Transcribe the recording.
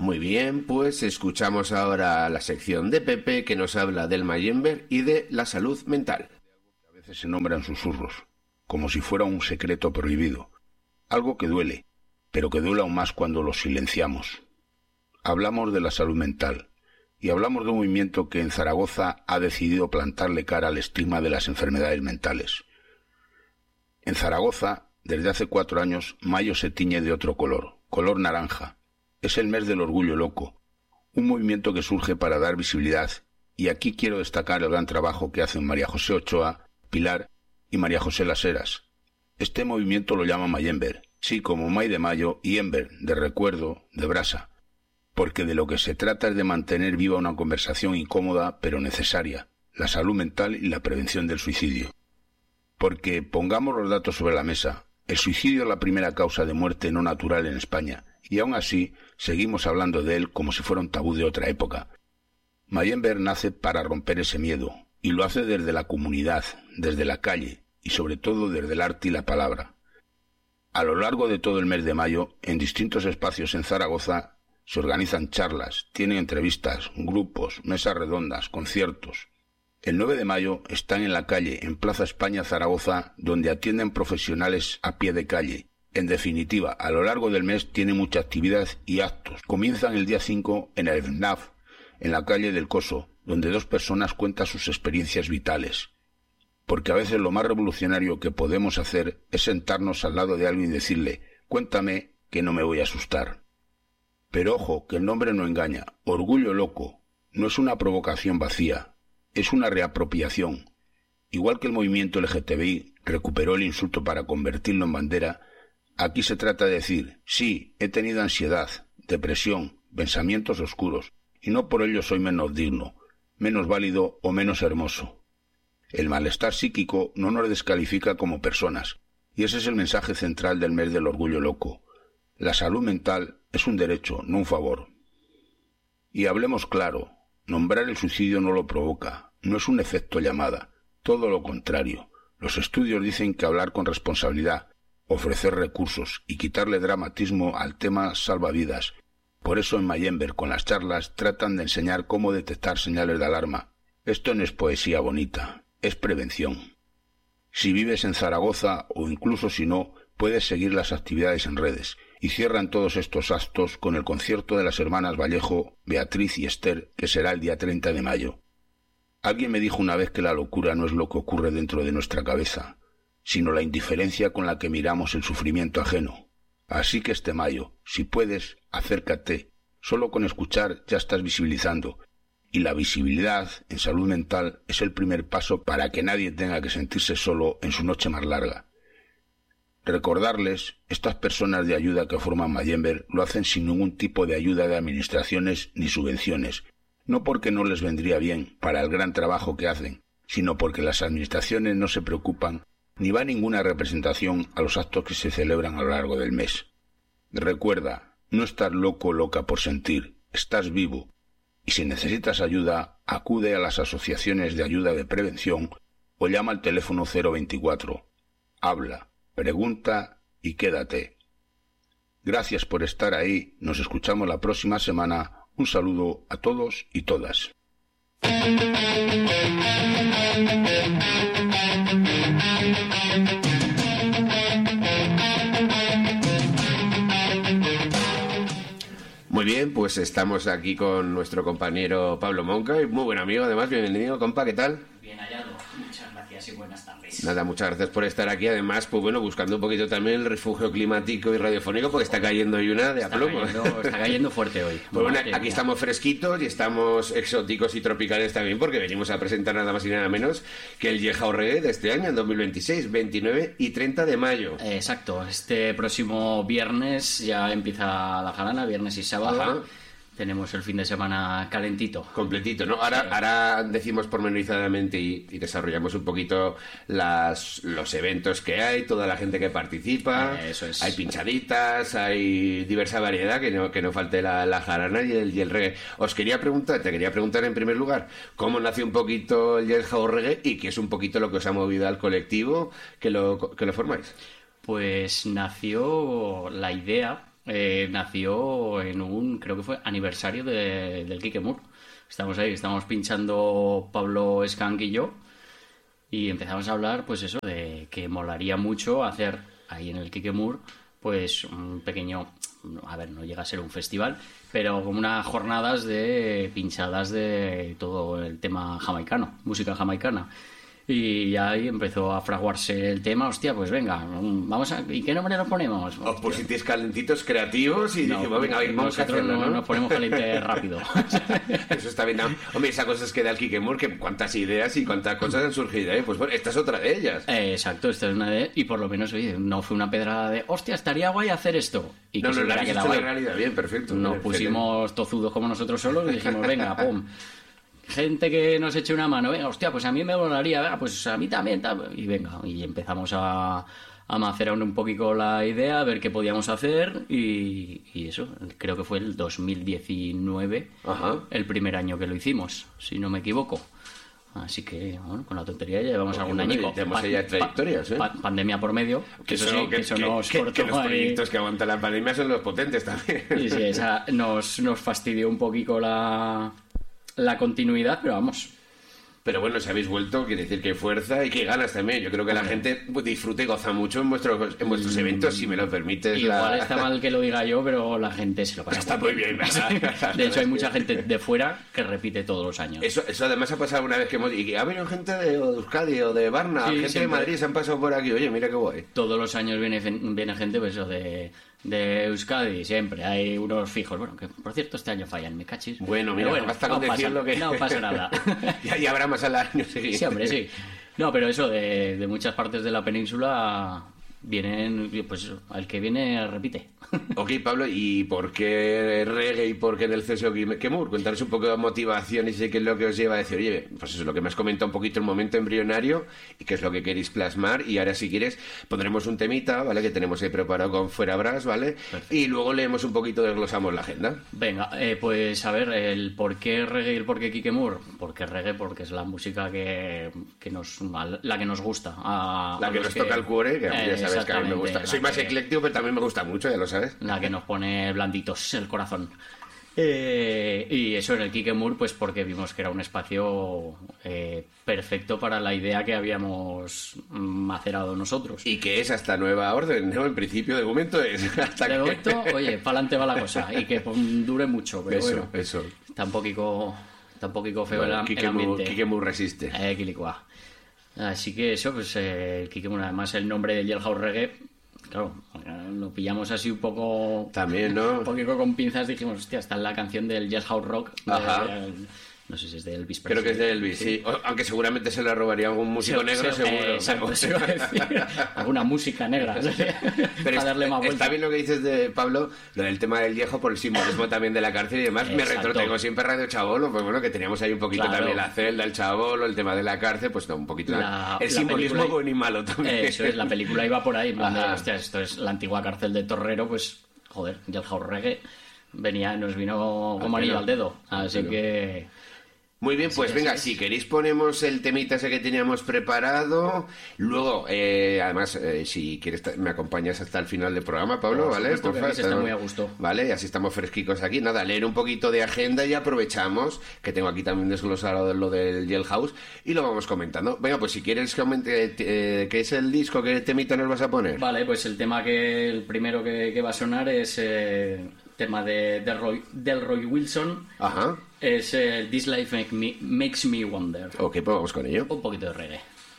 Muy bien, pues escuchamos ahora la sección de Pepe que nos habla del Mayember y de la salud mental. A veces se nombran susurros, como si fuera un secreto prohibido, algo que duele, pero que duele aún más cuando lo silenciamos. Hablamos de la salud mental y hablamos de un movimiento que en Zaragoza ha decidido plantarle cara al estigma de las enfermedades mentales. En Zaragoza, desde hace 4 años, mayo se tiñe de otro color, color naranja. Es el mes del orgullo loco, un movimiento que surge para dar visibilidad, y aquí quiero destacar el gran trabajo que hacen María José Ochoa, Pilar y María José Las Heras. Este movimiento lo llama Mayember, sí, como May de mayo y Ember, de recuerdo, de brasa, porque de lo que se trata es de mantener viva una conversación incómoda pero necesaria, la salud mental y la prevención del suicidio. Porque, pongamos los datos sobre la mesa, el suicidio es la primera causa de muerte no natural en España, y aún así seguimos hablando de él como si fuera un tabú de otra época. Mayember nace para romper ese miedo, y lo hace desde la comunidad, desde la calle, y sobre todo desde el arte y la palabra. A lo largo de todo el mes de mayo, en distintos espacios en Zaragoza, se organizan charlas, tienen entrevistas, grupos, mesas redondas, conciertos. El 9 de mayo están en la calle, en Plaza España, Zaragoza, donde atienden profesionales a pie de calle. En definitiva, a lo largo del mes tiene mucha actividad y actos. Comienzan el día 5 en el FNAF, en la calle del Coso, donde 2 personas cuentan sus experiencias vitales. Porque a veces lo más revolucionario que podemos hacer es sentarnos al lado de alguien y decirle, cuéntame que no me voy a asustar. Pero ojo, que el nombre no engaña. Orgullo loco no es una provocación vacía, es una reapropiación. Igual que el movimiento LGTBI recuperó el insulto para convertirlo en bandera, aquí se trata de decir, sí, he tenido ansiedad, depresión, pensamientos oscuros, y no por ello soy menos digno, menos válido o menos hermoso. El malestar psíquico no nos descalifica como personas, y ese es el mensaje central del mes del orgullo loco. La salud mental es un derecho, no un favor. Y hablemos claro, nombrar el suicidio no lo provoca, no es un efecto llamada, todo lo contrario. Los estudios dicen que hablar con responsabilidad, ofrecer recursos y quitarle dramatismo al tema salva vidas. Por eso en Mayember, con las charlas, tratan de enseñar cómo detectar señales de alarma. Esto no es poesía bonita, es prevención. Si vives en Zaragoza o incluso si no, puedes seguir las actividades en redes. Y cierran todos estos actos con el concierto de las hermanas Vallejo, Beatriz y Esther, que será el día 30 de mayo. Alguien me dijo una vez que la locura no es lo que ocurre dentro de nuestra cabeza, sino la indiferencia con la que miramos el sufrimiento ajeno. Así que este mayo, si puedes, acércate. Solo con escuchar ya estás visibilizando. Y la visibilidad en salud mental es el primer paso para que nadie tenga que sentirse solo en su noche más larga. Recordarles, estas personas de ayuda que forman Mayember lo hacen sin ningún tipo de ayuda de administraciones ni subvenciones, no porque no les vendría bien para el gran trabajo que hacen, sino porque las administraciones no se preocupan ni va ninguna representación a los actos que se celebran a lo largo del mes. Recuerda, no estás loco o loca por sentir, estás vivo, y si necesitas ayuda, acude a las asociaciones de ayuda de prevención o llama al teléfono 024. Habla, pregunta y quédate. Gracias por estar ahí, nos escuchamos la próxima semana. Un saludo a todos y todas. Muy bien, pues estamos aquí con nuestro compañero Pablo Monca, y muy buen amigo además. Bienvenido, compa, ¿qué tal? Bien hallado, muchas gracias y buenas tardes. Nada, muchas gracias por estar aquí. Además, pues bueno, buscando un poquito también el refugio climático y radiofónico, porque está cayendo hoy una de aplomo. Está cayendo fuerte hoy. Pues bueno, aquí estamos fresquitos y estamos exóticos y tropicales también, porque venimos a presentar nada más y nada menos que el Yelhao Reggae de este año, en 2026, 29 y 30 de mayo. Exacto, este próximo viernes ya empieza la jarana, viernes y sábado. Ajá. Tenemos el fin de semana calentito. Completito, ¿no? Ahora decimos pormenorizadamente y desarrollamos un poquito los eventos que hay, toda la gente que participa. Eso es. Hay pinchaditas, hay diversa variedad, que no falte la jarana y el reggae. Te quería preguntar en primer lugar, ¿cómo nació un poquito el Yelhao Reggae y qué es un poquito lo que os ha movido al colectivo que lo formáis? Pues nació la idea nació en un, creo que fue aniversario del Kike Moore. Estamos ahí, estamos pinchando Pablo Skank y yo, y empezamos a hablar, pues eso, de que molaría mucho hacer ahí en el Kike Moore, pues un pequeño, a ver, no llega a ser un festival, pero como unas jornadas de pinchadas de todo el tema jamaicano, música jamaicana. Y ahí empezó a fraguarse el tema. Hostia, pues venga, vamos a... ¿Y qué nombre nos ponemos? Os pusisteis calentitos, creativos y dijimos, venga, vamos a hacerlo, ¿no? Nos ponemos caliente rápido. Eso está bien. Hombre, esa cosa es que da el Kike Moore, que cuántas ideas y cuántas cosas han surgido ahí. Pues bueno, esta es otra de ellas. Exacto, esta es una de... Y por lo menos, oye, no fue una pedrada de, hostia, estaría guay hacer esto. Y que no, se hubiera quedado la ahí. realidad, bien, perfecto. Nos pusimos tozudos como nosotros solos y dijimos, venga, pum. Gente que nos eche una mano, venga, hostia, pues a mí me molaría, venga, pues a mí también, y venga, y empezamos a macerar un poquito la idea, a ver qué podíamos hacer, y eso, creo que fue el 2019, Ajá. El primer año que lo hicimos, si no me equivoco. Así que, bueno, con la tontería ya llevamos algún añico. Tenemos ya trayectorias, ¿eh? Pandemia por medio, que eso sí, que eso nos cortó que los ahí. proyectos que aguantan la pandemia son los potentes también. Y sí, esa nos fastidió un poquito la continuidad, pero vamos. Pero bueno, si habéis vuelto, quiere decir que hay fuerza y que hay ganas también. Yo creo que la gente disfruta y goza mucho en vuestros eventos, si me lo permites. Igual está mal que lo diga yo, pero la gente se lo pasa Está muy bien. De hecho, hay mucha gente de fuera que repite todos los años. Eso además ha pasado una vez que hemos... Y ha venido gente de Euskadi o de Varna, Sí, gente siempre. de Madrid, se han pasado por aquí. Oye, mira qué guay. Todos los años viene gente pues, eso, de Euskadi, siempre. Hay unos fijos. Bueno, que por cierto este año fallan, me cachis. Bueno, mira, Pero basta con decirlo que... No pasa nada. ya habrá más al año siguiente. Sí, hombre, sí. No, pero eso, de muchas partes de la península vienen, pues el que viene repite. Ok, Pablo, ¿y por qué reggae y por qué en el CSO Kike Moore? Cuéntanos un poco de motivación y sé qué es lo que os lleva a decir, oye, pues eso es lo que me has comentado un poquito el momento embrionario y qué es lo que queréis plasmar. Y ahora, si quieres, pondremos un temita, ¿vale? Que tenemos ahí preparado con Fuera Brass, ¿vale? Perfecto. Y luego leemos un poquito, desglosamos la agenda. Venga, pues a ver, el por qué reggae y el por qué Kike Moore. ¿Por qué reggae? Porque es la música que la que nos gusta. La que nos toca el cuore, que a mí ya sabes que a mí me gusta. exactamente, Soy más ecléctico, pero también me gusta mucho, ya lo sabes. La que nos pone blanditos el corazón. Y eso en el Kike Moore, pues porque vimos que era un espacio perfecto para la idea que habíamos macerado nosotros. Y que es hasta nueva orden, ¿no? En principio, de momento es hasta De momento, oye, para adelante va la cosa y que dure mucho, pero bueno, Eso. está un poquito feo Bueno, el Kike ambiente. Moore resiste. Quilicua. Así que eso, pues el Kike Moore, además el nombre del Jailhouse Reggae, claro, lo pillamos así un poco... También, ¿no? Un poquito con pinzas, dijimos, hostia, está en la canción del Jailhouse Rock. Ajá. No sé si es de Elvis Creo que es de Elvis, sí. Aunque seguramente se la robaría algún músico negro, seguro. Exacto, eso iba a decir. Alguna música negra. Pero para darle más vuelta. está bien lo que dices de Pablo, lo del tema del viejo por el simbolismo también de la cárcel y demás. Me Exacto. retrotraigo siempre a Radio Chabolo, pues bueno, que teníamos ahí un poquito Claro. también la celda, el Chabolo, el tema de la cárcel, pues no, un poquito el La simbolismo película- bueno y malo también. Eso es, la película iba por ahí, en plan de, Ajá. hostia, esto es la antigua cárcel de Torrero, pues, joder, Jailhouse Reggae nos vino como anillo al dedo. Así que... Muy bien, pues Sí, venga, así es. si queréis ponemos el temita ese que teníamos preparado. Luego, además, si quieres me acompañas hasta el final del programa, Pablo, Por ¿vale? supuesto, que Porfa, aquí se está muy a gusto. Vale, así estamos fresquicos aquí. Nada, leer un poquito de agenda y aprovechamos, que tengo aquí también desglosado lo del Jailhouse, y lo vamos comentando. Venga, pues si quieres ¿qué es el disco? ¿Qué temita nos vas a poner? Vale, pues el primero que va a sonar es tema de Delroy Wilson. Ajá. Es This Life Makes Me Wonder. Ok, pues vamos con ello. Un poquito de reggae.